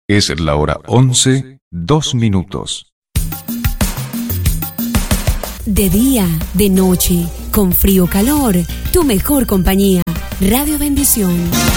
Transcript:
Es la hora 11, 2 minutos. De día, de noche, con frío o calor, tu mejor compañía. Radio Bendición.